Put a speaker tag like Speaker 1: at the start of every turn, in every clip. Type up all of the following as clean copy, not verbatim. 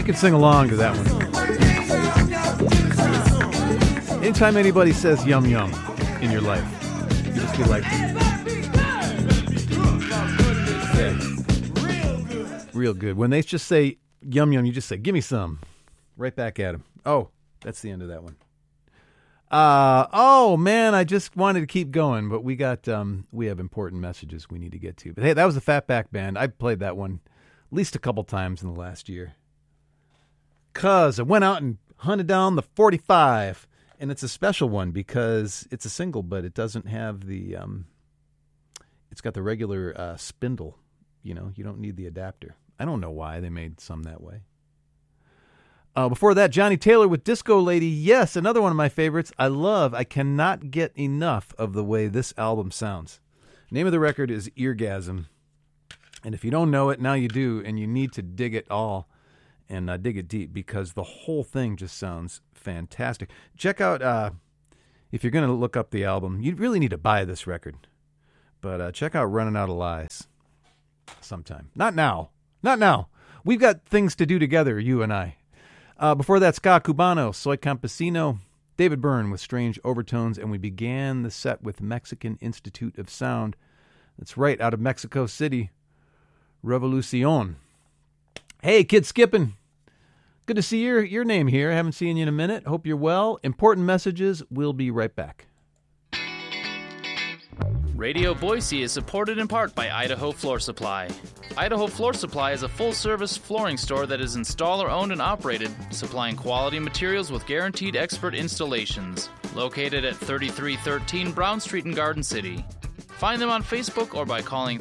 Speaker 1: can sing along to that one. Anytime anybody says yum yum in your life, you just be like, yeah, real good. When they just say yum yum, you just say, give me some. Right back at them. Oh, that's the end of that one. Oh man, I just wanted to keep going, but we have important messages we need to get to. But hey, that was the Fatback Band. I played that one at least a couple times in the last year. 'Cause I went out and hunted down the 45, and it's a special one because it's a single, but it doesn't have the, it's got the regular spindle. You know, you don't need the adapter. I don't know why they made some that way. Before that, Johnny Taylor with Disco Lady. Yes, another one of my favorites. I cannot get enough of the way this album sounds. Name of the record is Eargasm. And if you don't know it, now you do, and you need to dig it all and dig it deep because the whole thing just sounds fantastic. Check out, if you're going to look up the album, you really need to buy this record. But check out Running Out of Lies sometime. Not now. Not now. We've got things to do together, you and I. Before that, Ska Cubano, Soy Campesino, David Byrne with Strange Overtones, and we began the set with Mexican Institute of Sound. That's right, out of Mexico City, Revolucion. Hey, Kid Skippin'. Good to see your name here. I haven't seen you in a minute. Hope you're well. Important messages. We'll be right back.
Speaker 2: Radio Boise is supported in part by Idaho Floor Supply. Idaho Floor Supply is a full-service flooring store that is installer-owned and operated, supplying quality materials with guaranteed expert installations. Located at 3313 Brown Street in Garden City. Find them on Facebook or by calling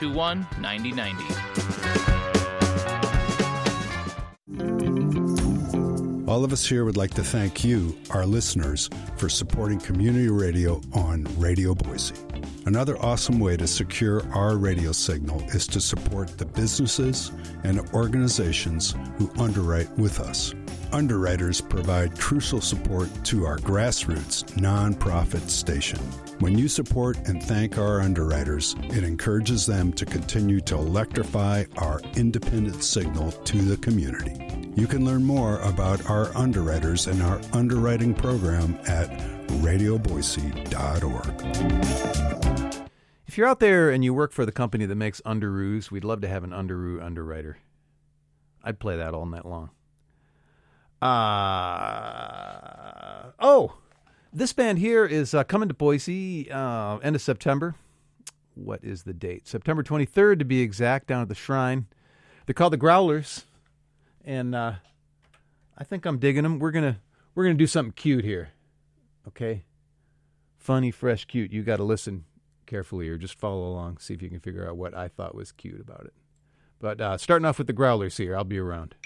Speaker 2: 321-9090.
Speaker 3: All of us here would like to thank you, our listeners, for supporting community radio on Radio Boise. Another awesome way to secure our radio signal is to support the businesses and organizations who underwrite with us. Underwriters provide crucial support to our grassroots nonprofit station. When you support and thank our underwriters, it encourages them to continue to electrify our independent signal to the community. You can learn more about our underwriters and our underwriting program at radioboise.org.
Speaker 1: If you're out there and you work for the company that makes Underoos, we'd love to have an Underoo underwriter. I'd play that all night long. This band here is coming to Boise end of September. What is the date? September 23rd to be exact, down at the Shrine. They're called the Growlers, and I think I'm digging them. We're gonna do something cute here, okay? Funny, fresh, cute. You got to listen carefully or just follow along, see if you can figure out what I thought was cute about it. But starting off with the Growlers here, I'll be around.